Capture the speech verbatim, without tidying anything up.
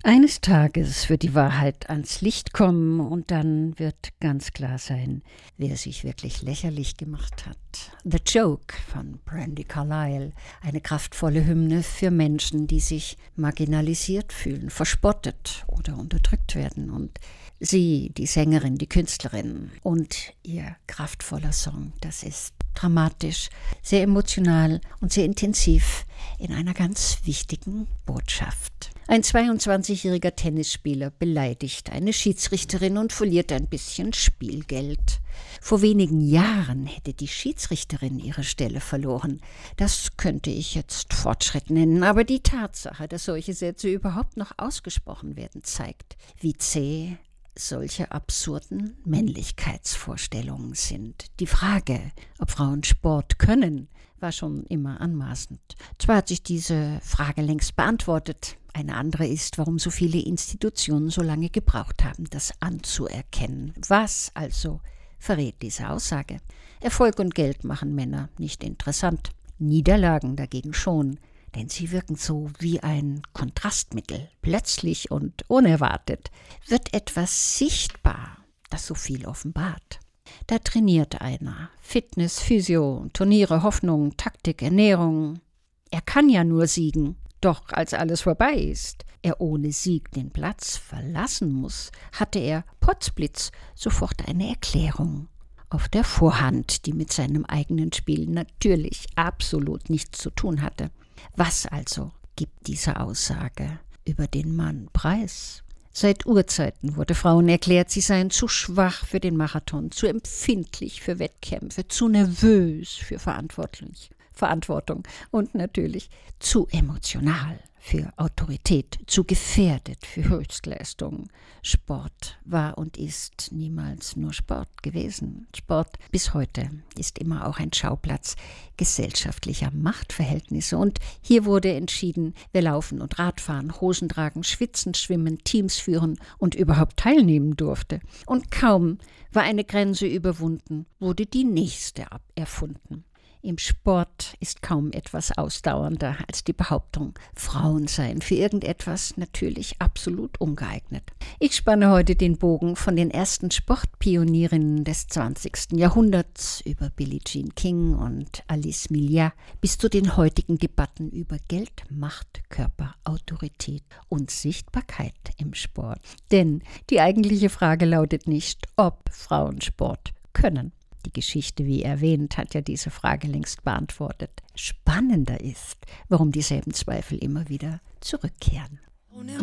Eines Tages wird die Wahrheit ans Licht kommen und dann wird ganz klar sein, wer sich wirklich lächerlich gemacht hat. The Joke von Brandi Carlile, eine kraftvolle Hymne für Menschen, die sich marginalisiert fühlen, verspottet oder unterdrückt werden. Und sie, die Sängerin, die Künstlerin und ihr kraftvoller Song, das ist dramatisch, sehr emotional und sehr intensiv in einer ganz wichtigen Botschaft. Ein zweiundzwanzigjähriger Tennisspieler beleidigt eine Schiedsrichterin und verliert ein bisschen Spielgeld. Vor wenigen Jahren hätte die Schiedsrichterin ihre Stelle verloren. Das könnte ich jetzt Fortschritt nennen, aber die Tatsache, dass solche Sätze überhaupt noch ausgesprochen werden, zeigt, wie zäh solche absurden Männlichkeitsvorstellungen sind. Die Frage, ob Frauen Sport können, war schon immer anmaßend. Zwar hat sich diese Frage längst beantwortet. Eine andere ist, warum so viele Institutionen so lange gebraucht haben, das anzuerkennen. Was also verrät diese Aussage? Erfolg und Geld machen Männer nicht interessant. Niederlagen dagegen schon, denn sie wirken so wie ein Kontrastmittel. Plötzlich und unerwartet wird etwas sichtbar, das so viel offenbart. Da trainiert einer. Fitness, Physio, Turniere, Hoffnung, Taktik, Ernährung. Er kann ja nur siegen. Doch als alles vorbei ist, er ohne Sieg den Platz verlassen muss, hatte er potzblitz sofort eine Erklärung auf der Vorhand, die mit seinem eigenen Spiel natürlich absolut nichts zu tun hatte. Was also gibt diese Aussage über den Mann preis? Seit Urzeiten wurde Frauen erklärt, sie seien zu schwach für den Marathon, zu empfindlich für Wettkämpfe, zu nervös für verantwortlich. Verantwortung und natürlich zu emotional für Autorität, zu gefährdet für Höchstleistungen. Sport war und ist niemals nur Sport gewesen. Sport bis heute ist immer auch ein Schauplatz gesellschaftlicher Machtverhältnisse. Und hier wurde entschieden, wer laufen und Radfahren, Hosen tragen, schwitzen, schwimmen, Teams führen und überhaupt teilnehmen durfte. Und kaum war eine Grenze überwunden, wurde die nächste erfunden. Im Sport ist kaum etwas ausdauernder als die Behauptung, Frauen seien für irgendetwas natürlich absolut ungeeignet. Ich spanne heute den Bogen von den ersten Sportpionierinnen des zwanzigsten Jahrhunderts über Billie Jean King und Alice Miller bis zu den heutigen Debatten über Geld, Macht, Körper, Autorität und Sichtbarkeit im Sport. Denn die eigentliche Frage lautet nicht, ob Frauen Sport können. Die Geschichte, wie erwähnt, hat ja diese Frage längst beantwortet. Spannender ist, warum dieselben Zweifel immer wieder zurückkehren. On est